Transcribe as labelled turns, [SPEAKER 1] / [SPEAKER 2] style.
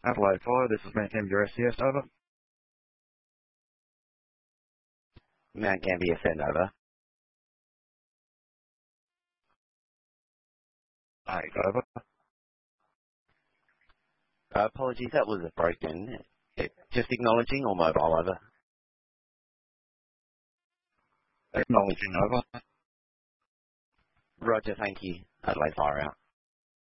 [SPEAKER 1] Adelaide Fire, this is Mount Gambier SCS, over.
[SPEAKER 2] Mount Gambier send over.
[SPEAKER 1] 8, over.
[SPEAKER 2] Apologies, that was a broken. Just acknowledging or mobile, over.
[SPEAKER 1] Acknowledging, over.
[SPEAKER 2] Roger, thank you. Adelaide Fire out.